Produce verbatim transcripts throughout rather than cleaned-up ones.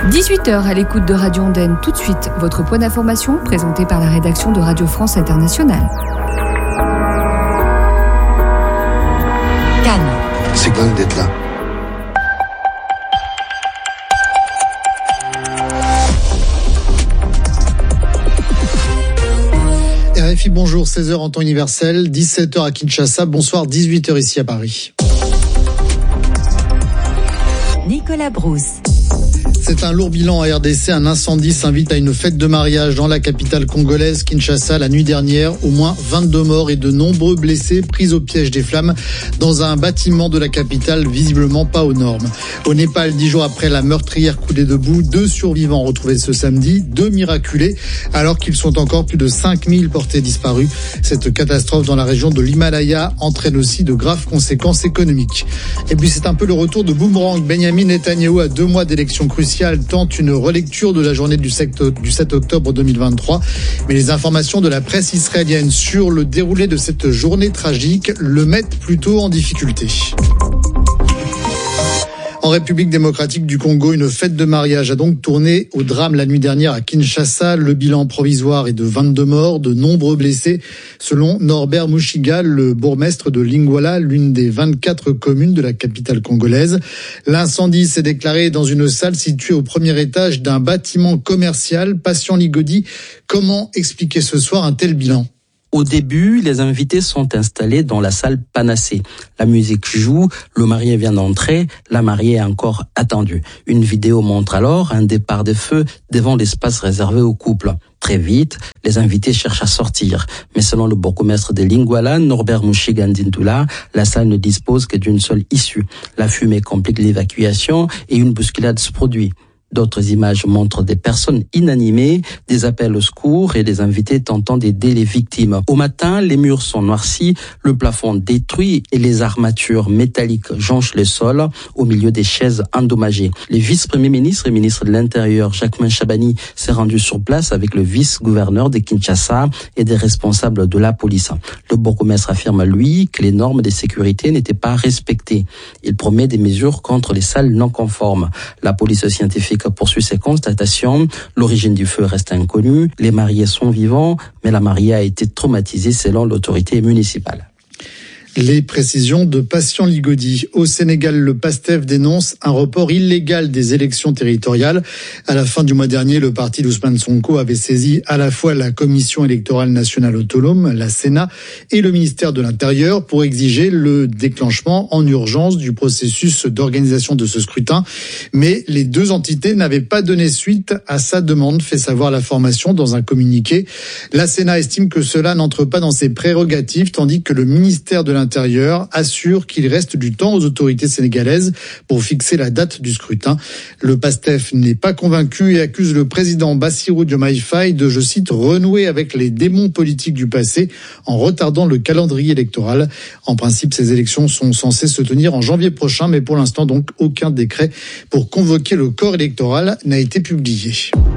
dix-huit heures à l'écoute de Radio Andenne. Tout de suite, votre point d'information présenté par la rédaction de Radio France Internationale. Cannes. C'est dingue d'être là. R F I, bonjour, seize heures en temps universel, dix-sept heures à Kinshasa, bonsoir, dix-huit heures ici à Paris. Nicolas Brousse. C'est un lourd bilan à R D C. Un incendie s'invite à une fête de mariage dans la capitale congolaise, Kinshasa, la nuit dernière. Au moins vingt-deux morts et de nombreux blessés pris au piège des flammes dans un bâtiment de la capitale visiblement pas aux normes. Au Népal, dix jours après la meurtrière coulée debout, deux survivants retrouvés ce samedi, deux miraculés, alors qu'ils sont encore plus de cinq mille portés disparus. Cette catastrophe dans la région de l'Himalaya entraîne aussi de graves conséquences économiques. Et puis c'est un peu le retour de boomerang. Benjamin Netanyahou, à deux mois d'élections cruciales, tente une relecture de la journée du sept octobre deux mille vingt-trois. Mais les informations de la presse israélienne sur le déroulé de cette journée tragique le mettent plutôt en difficulté. En République démocratique du Congo, une fête de mariage a donc tourné au drame la nuit dernière à Kinshasa. Le bilan provisoire est de vingt-deux morts, de nombreux blessés, selon Norbert Mouchiga, le bourgmestre de Lingwala, l'une des vingt-quatre communes de la capitale congolaise. L'incendie s'est déclaré dans une salle située au premier étage d'un bâtiment commercial. Patient Ligodi, comment expliquer ce soir un tel bilan ? Au début, les invités sont installés dans la salle Panacée. La musique joue, le marié vient d'entrer, la mariée est encore attendue. Une vidéo montre alors un départ de feu devant l'espace réservé au couple. Très vite, les invités cherchent à sortir. Mais selon le bourgmestre de Lingwala, Norbert Mouchiga Ndintula, la salle ne dispose que d'une seule issue. La fumée complique l'évacuation et une bousculade se produit. D'autres images montrent des personnes inanimées, des appels au secours et des invités tentant d'aider les victimes. Au matin, les murs sont noircis, le plafond détruit et les armatures métalliques jonchent le sol au milieu des chaises endommagées. Le vice-premier ministre et ministre de l'Intérieur, Jacquemain Chabani, s'est rendu sur place avec le vice-gouverneur de Kinshasa et des responsables de la police. Le bourgmestre affirme, lui, que les normes de sécurité n'étaient pas respectées. Il promet des mesures contre les salles non conformes. La police scientifique poursuit ses constatations. L'origine du feu reste inconnue. Les mariés sont vivants, mais la mariée a été traumatisée selon l'autorité municipale. Les précisions de Patient Ligodi. Au Sénégal, le PASTEF dénonce un report illégal des élections territoriales. À la fin du mois dernier, le parti d'Ousmane Sonko avait saisi à la fois la Commission électorale nationale autonome, la Sénat, et le ministère de l'Intérieur pour exiger le déclenchement en urgence du processus d'organisation de ce scrutin. Mais les deux entités n'avaient pas donné suite à sa demande, fait savoir la formation dans un communiqué. La Sénat estime que cela n'entre pas dans ses prérogatives, tandis que le ministère de l'Intérieur Intérieur assure qu'il reste du temps aux autorités sénégalaises pour fixer la date du scrutin. Le PASTEF n'est pas convaincu et accuse le président Bassirou Diomaye Faye de, je cite, renouer avec les démons politiques du passé en retardant le calendrier électoral. En principe, ces élections sont censées se tenir en janvier prochain, mais pour l'instant, donc, aucun décret pour convoquer le corps électoral n'a été publié.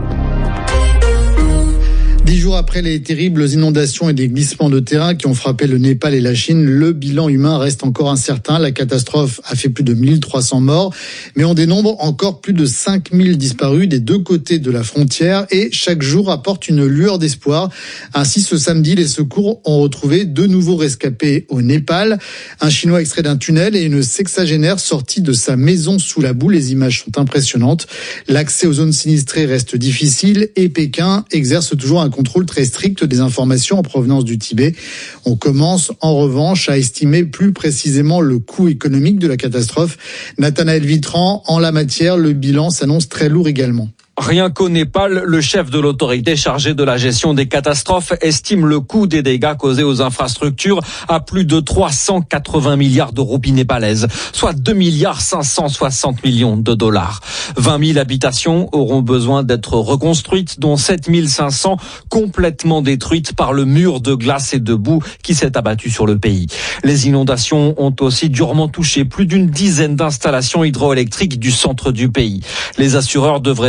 Dix jours après les terribles inondations et les glissements de terrain qui ont frappé le Népal et la Chine, le bilan humain reste encore incertain. La catastrophe a fait plus de mille trois cents morts, mais on dénombre encore plus de cinq mille disparus des deux côtés de la frontière et chaque jour apporte une lueur d'espoir. Ainsi, ce samedi, les secours ont retrouvé deux nouveaux rescapés au Népal. Un Chinois extrait d'un tunnel et une sexagénaire sortie de sa maison sous la boue. Les images sont impressionnantes. L'accès aux zones sinistrées reste difficile et Pékin exerce toujours un contrôle très strict des informations en provenance du Tibet. On commence en revanche à estimer plus précisément le coût économique de la catastrophe. Nathanaël Vitran, en la matière, le bilan s'annonce très lourd également. Rien qu'au Népal, le chef de l'autorité chargée de la gestion des catastrophes estime le coût des dégâts causés aux infrastructures à plus de trois cent quatre-vingts milliards de roupies népalaises, soit deux milliards cinq cent soixante millions de dollars. vingt mille habitations auront besoin d'être reconstruites, dont sept mille cinq cents complètement détruites par le mur de glace et de boue qui s'est abattu sur le pays. Les inondations ont aussi durement touché plus d'une dizaine d'installations hydroélectriques du centre du pays. Les assureurs devraient être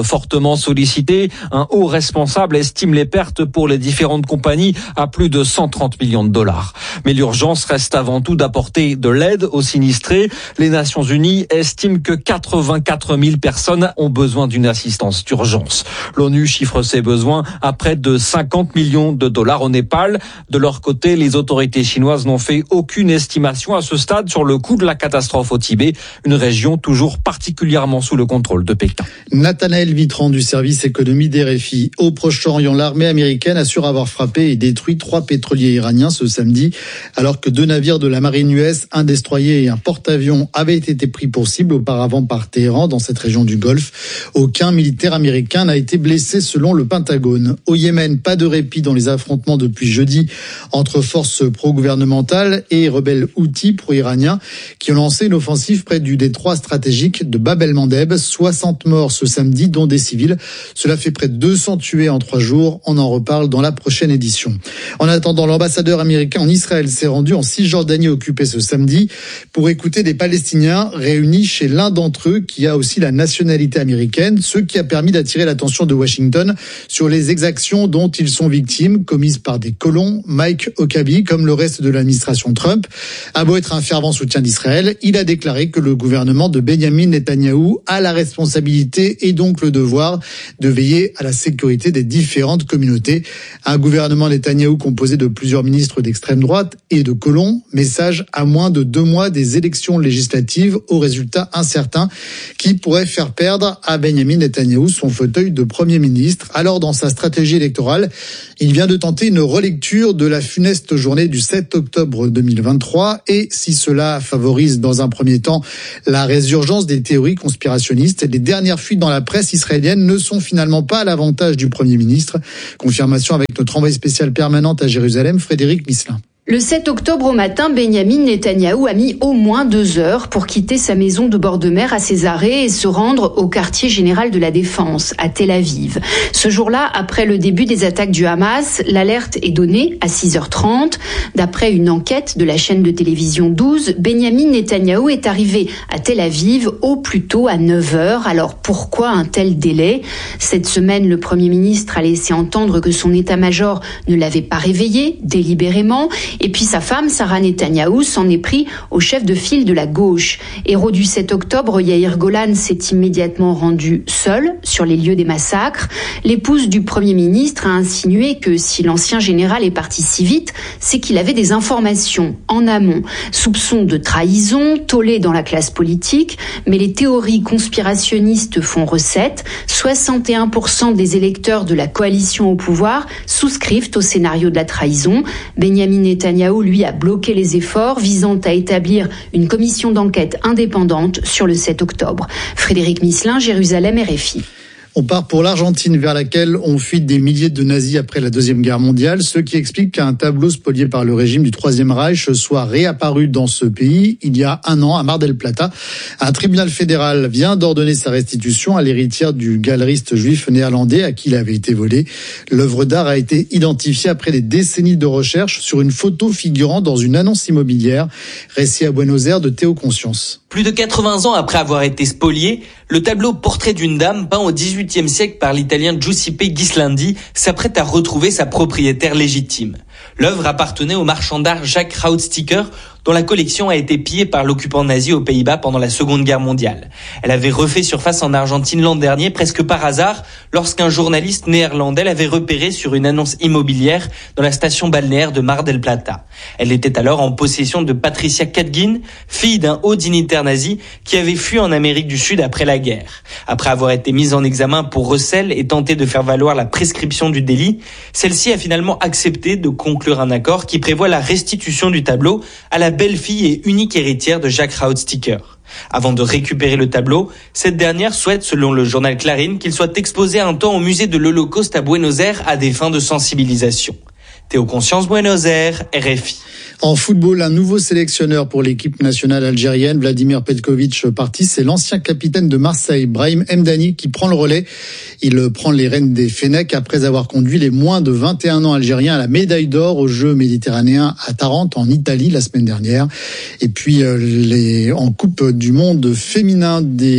fortement sollicité. Un haut responsable estime les pertes pour les différentes compagnies à plus de cent trente millions de dollars. Mais l'urgence reste avant tout d'apporter de l'aide aux sinistrés. Les Nations Unies estiment que quatre-vingt-quatre mille personnes ont besoin d'une assistance d'urgence. L'ONU chiffre ses besoins à près de cinquante millions de dollars au Népal. De leur côté, les autorités chinoises n'ont fait aucune estimation à ce stade sur le coût de la catastrophe au Tibet, une région toujours particulièrement sous le contrôle de Pékin. Nathanaël Vitran du service économie d'R F I. Au Proche-Orient, l'armée américaine assure avoir frappé et détruit trois pétroliers iraniens ce samedi, alors que deux navires de la marine U S, un destroyer et un porte-avions, avaient été pris pour cible auparavant par Téhéran dans cette région du Golfe. Aucun militaire américain n'a été blessé selon le Pentagone. Au Yémen, pas de répit dans les affrontements depuis jeudi entre forces pro-gouvernementales et rebelles houthis pro-iraniens qui ont lancé une offensive près du détroit stratégique de Bab el-Mandeb. soixante morts ce samedi, dont des civils. Cela fait près de deux cents tués en trois jours. On en reparle dans la prochaine édition. En attendant, l'ambassadeur américain en Israël s'est rendu en Cisjordanie occupée ce samedi pour écouter des Palestiniens réunis chez l'un d'entre eux qui a aussi la nationalité américaine, ce qui a permis d'attirer l'attention de Washington sur les exactions dont ils sont victimes, commises par des colons. Mike Huckabee, comme le reste de l'administration Trump, a beau être un fervent soutien d'Israël, il a déclaré que le gouvernement de Benyamin Netanyahou a la responsabilité et donc le devoir de veiller à la sécurité des différentes communautés. Un gouvernement Netanyahou composé de plusieurs ministres d'extrême droite et de colons, message à moins de deux mois des élections législatives aux résultats incertains qui pourraient faire perdre à Benyamin Netanyahou son fauteuil de Premier ministre. Alors dans sa stratégie électorale, il vient de tenter une relecture de la funeste journée du sept octobre deux mille vingt-trois et si cela favorise dans un premier temps la résurgence des théories conspirationnistes, les dernières fuites dans la presse israélienne ne sont finalement pas à l'avantage du Premier ministre. Confirmation avec notre envoyé spécial permanente à Jérusalem, Frédéric Misselin. Le sept octobre au matin, Benyamin Netanyahou a mis au moins deux heures pour quitter sa maison de bord de mer à Césarée et se rendre au quartier général de la Défense, à Tel Aviv. Ce jour-là, après le début des attaques du Hamas, l'alerte est donnée à six heures trente. D'après une enquête de la chaîne de télévision douze, Benyamin Netanyahou est arrivé à Tel Aviv au plus tôt à neuf heures. Alors pourquoi un tel délai ? Cette semaine, le Premier ministre a laissé entendre que son état-major ne l'avait pas réveillé délibérément. Et puis sa femme, Sarah Netanyahou, s'en est pris au chef de file de la gauche. Héros du sept octobre, Yair Golan s'est immédiatement rendu seul sur les lieux des massacres. L'épouse du Premier ministre a insinué que si l'ancien général est parti si vite, c'est qu'il avait des informations en amont. Soupçons de trahison, tollé dans la classe politique, mais les théories conspirationnistes font recette. soixante et un pour cent des électeurs de la coalition au pouvoir souscrivent au scénario de la trahison. Benyamin Netanyahou Netanyahou, lui, a bloqué les efforts visant à établir une commission d'enquête indépendante sur le sept octobre. Frédéric Misselin, Jérusalem, R F I. On part pour l'Argentine, vers laquelle on fuit des milliers de nazis après la Deuxième Guerre mondiale, ce qui explique qu'un tableau spolié par le régime du Troisième Reich soit réapparu dans ce pays il y a un an à Mar del Plata. Un tribunal fédéral vient d'ordonner sa restitution à l'héritière du galeriste juif néerlandais à qui il avait été volé. L'œuvre d'art a été identifiée après des décennies de recherche sur une photo figurant dans une annonce immobilière. Récit à Buenos Aires de Théo Conscience. Plus de quatre-vingts ans après avoir été spolié, le tableau Portrait d'une dame, peint au dix-huitième siècle par l'italien Giuseppe Ghislandi, s'apprête à retrouver sa propriétaire légitime. L'œuvre appartenait au marchand d'art Jacques Rautsticker, dont la collection a été pillée par l'occupant nazi aux Pays-Bas pendant la Seconde Guerre mondiale. Elle avait refait surface en Argentine l'an dernier, presque par hasard, lorsqu'un journaliste néerlandais l'avait repérée sur une annonce immobilière dans la station balnéaire de Mar del Plata. Elle était alors en possession de Patricia Kadgin, fille d'un haut dignitaire nazi qui avait fui en Amérique du Sud après la guerre. Après avoir été mise en examen pour recel et tenté de faire valoir la prescription du délit, celle-ci a finalement accepté de conclure un accord qui prévoit la restitution du tableau à la belle-fille et unique héritière de Jacques Rautsticker. Avant de récupérer le tableau, cette dernière souhaite, selon le journal Clarín, qu'il soit exposé un temps au musée de l'Holocauste à Buenos Aires à des fins de sensibilisation. Théo Conscience, Buenos Aires, R F I. En football, un nouveau sélectionneur pour l'équipe nationale algérienne, Vladimir Petkovic, parti. C'est l'ancien capitaine de Marseille, Brahim Mdani, qui prend le relais. Il prend les rênes des Fennecs après avoir conduit les moins de vingt et un ans algériens à la médaille d'or aux Jeux méditerranéens à Tarente, en Italie, la semaine dernière. Et puis, les, en Coupe du Monde féminin des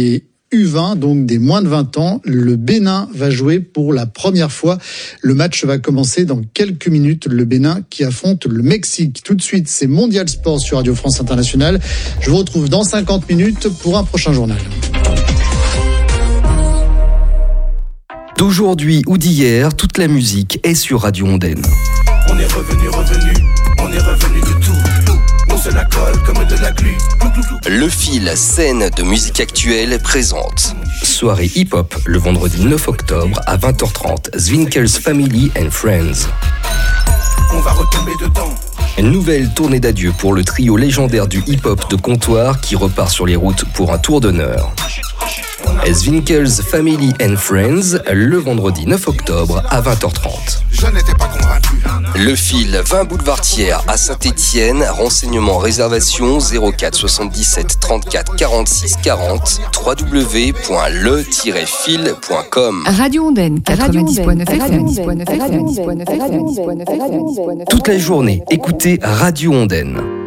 U vingt, donc des moins de vingt ans. Le Bénin va jouer pour la première fois. Le match va commencer dans quelques minutes. Le Bénin qui affronte le Mexique. Tout de suite, c'est Mondial Sport sur Radio France Internationale. Je vous retrouve dans cinquante minutes pour un prochain journal. D'aujourd'hui ou d'hier, toute la musique est sur Radio Ondaine. On est revenu, revenu, on est revenu de tout. On se la colle comme de la glu. Le fil scène de musique actuelle présente soirée hip-hop le vendredi neuf octobre à vingt heures trente. Zwinkels Family and Friends. On va retomber dedans. Une nouvelle tournée d'adieu pour le trio légendaire du hip-hop de comptoir qui repart sur les routes pour un tour d'honneur. Zwinkels Family and Friends, le vendredi neuf octobre à vingt heures trente. Je n'étais pas convaincu. Le fil vingt boulevard Thiers à Saint-Étienne. Renseignements, réservation zéro quatre soixante-dix-sept trente-quatre quarante-six quarante. w w w point le tiret fil point com. Radio Ondaine quatre-vingt-dix virgule neuf F M. Toute la journée, écoutez Radio Ondaine.